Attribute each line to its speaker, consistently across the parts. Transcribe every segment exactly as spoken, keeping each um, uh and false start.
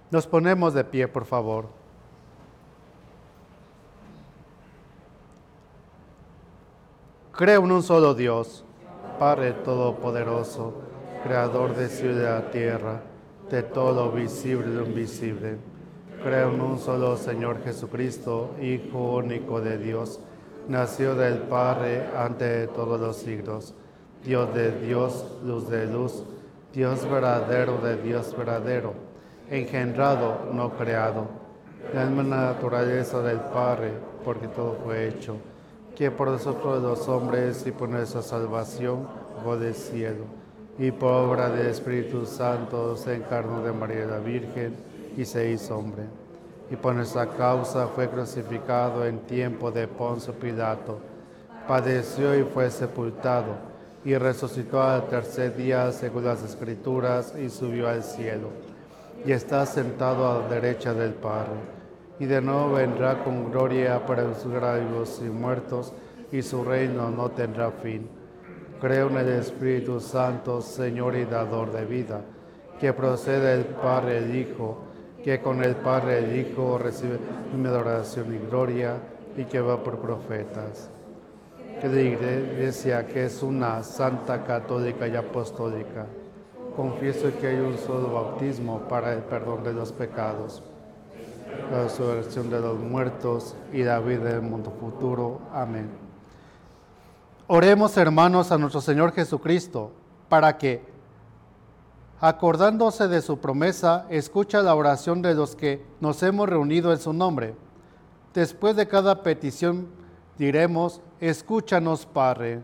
Speaker 1: Nos ponemos de pie, por favor. Creo en un solo Dios, Padre Todopoderoso, Creador de cielo y de la tierra, de todo lo visible y lo invisible. Creo en un solo Señor Jesucristo, Hijo único de Dios, nació del Padre antes de todos los siglos, Dios de Dios, luz de luz, Dios verdadero de Dios verdadero, engendrado, no creado, la misma naturaleza del Padre, porque todo fue hecho, que por nosotros los hombres y por nuestra salvación bajó del cielo, y por obra del Espíritu Santo se encarnó de María la Virgen y se hizo hombre. Y por nuestra causa fue crucificado en tiempo de Poncio Pilato, padeció y fue sepultado, y resucitó al tercer día según las Escrituras, y subió al cielo, y está sentado a la derecha del Padre, y de nuevo vendrá con gloria para juzgar a vivos y muertos, y su reino no tendrá fin. Creo en el Espíritu Santo, Señor y dador de vida, que procede del Padre y el Hijo, que con el Padre y el Hijo recibe mi adoración y gloria, y que va por profetas. Que la Iglesia, que es una santa, católica y apostólica, confieso que hay un solo bautismo para el perdón de los pecados, la resurrección de los muertos y la vida del mundo futuro. Amén. Oremos, hermanos, a nuestro Señor Jesucristo, para que, acordándose de su promesa, escuche la oración de los que nos hemos reunido en su nombre. Después de cada petición diremos: escúchanos, Padre.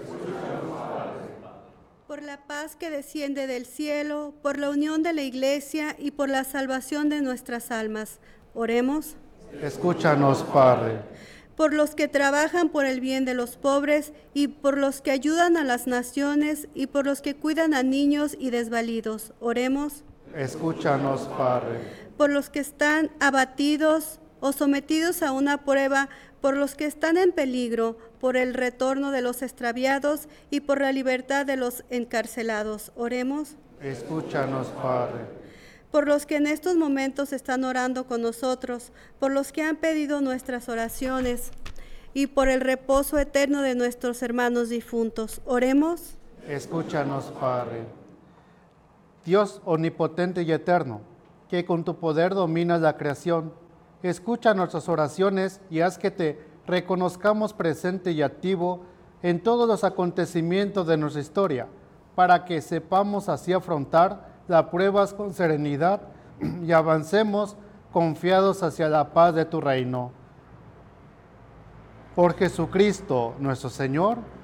Speaker 2: Por la paz que desciende del cielo, por la unión de la Iglesia y por la salvación de nuestras almas. Oremos.
Speaker 1: Escúchanos, Padre.
Speaker 2: Por los que trabajan por el bien de los pobres y por los que ayudan a las naciones y por los que cuidan a niños y desvalidos. Oremos.
Speaker 1: Escúchanos, Padre.
Speaker 2: Por los que están abatidos o sometidos a una prueba, por los que están en peligro, por el retorno de los extraviados y por la libertad de los encarcelados. Oremos.
Speaker 1: Escúchanos, Padre.
Speaker 2: Por los que en estos momentos están orando con nosotros, por los que han pedido nuestras oraciones y por el reposo eterno de nuestros hermanos difuntos. Oremos.
Speaker 1: Escúchanos, Padre. Dios omnipotente y eterno, que con tu poder dominas la creación, escucha nuestras oraciones y haz que te reconozcamos presente y activo en todos los acontecimientos de nuestra historia, para que sepamos así afrontar las pruebas con serenidad y avancemos confiados hacia la paz de tu reino. Por Jesucristo nuestro Señor.